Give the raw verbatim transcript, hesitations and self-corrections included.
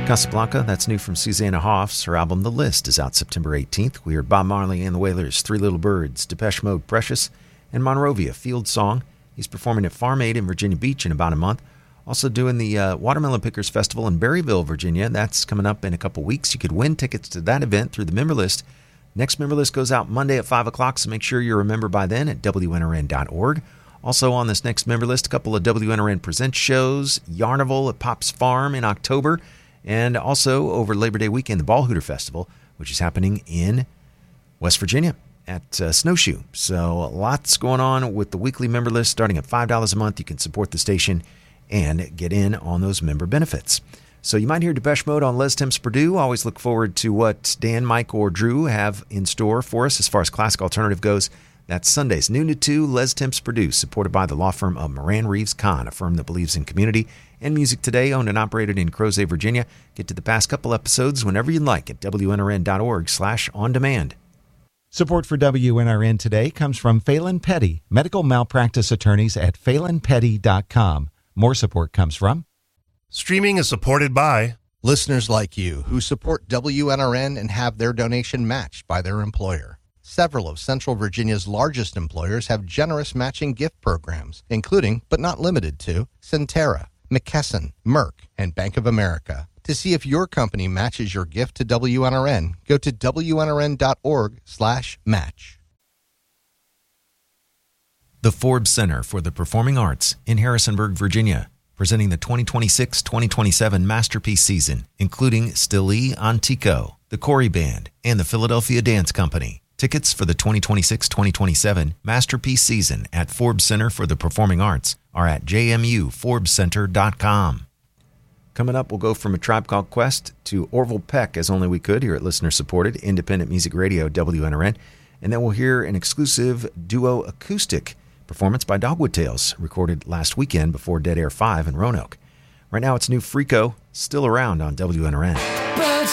Casablanca, that's new from Susanna Hoffs. Her album The List is out September eighteenth. We heard Bob Marley and the Wailers, Three Little Birds, Depeche Mode, Precious, and Monrovia, Field Song. He's performing at Farm Aid in Virginia Beach in about a month. Also doing the uh, Watermelon Pickers Festival in Berryville, Virginia. That's coming up in a couple weeks. You could win tickets to that event through the member list. Next member list goes out Monday at five o'clock, so make sure you're a member by then at W N R N dot org. Also on this next member list, a couple of W N R N Presents shows, Yarnival at Pop's Farm in October, and also over Labor Day weekend, the Ball Hooter Festival, which is happening in West Virginia at uh, Snowshoe. So lots going on with the weekly member list. Starting at five dollars a month, you can support the station and get in on those member benefits. So you might hear Depeche Mode on Les Temps Purdue. Always look forward to what Dan, Mike, or Drew have in store for us as far as classic alternative goes. That's Sundays, noon to two, Les Temps Purdue, supported by the law firm of Moran Reeves Kahn, a firm that believes in community and music today, owned and operated in Crozet, Virginia. Get to the past couple episodes whenever you'd like at W N R N dot org slash on demand. Support for W N R N today comes from Phelan Petty, medical malpractice attorneys at phelan petty dot com. More support comes from Streaming is supported by listeners like you who support W N R N and have their donation matched by their employer. Several of Central Virginia's largest employers have generous matching gift programs, including, but not limited to, Centera, McKesson, Merck, and Bank of America. To see if your company matches your gift to W N R N, go to W N R N dot org slash match. The Forbes Center for the Performing Arts in Harrisonburg, Virginia, presenting the twenty twenty-six twenty twenty-seven Masterpiece Season, including Stili Antico, the Corey Band, and the Philadelphia Dance Company. Tickets for the twenty twenty-six twenty twenty-seven Masterpiece Season at Forbes Center for the Performing Arts are at j m u forbes center dot com. Coming up, we'll go from A Tribe Called Quest to Orville Peck, as only we could, here at listener-supported Independent Music Radio, W N R N. And then we'll hear an exclusive duo acoustic performance by Dogwood Tales, recorded last weekend before Dead Air five in Roanoke. Right now, it's new Freako, still around on W N R N. But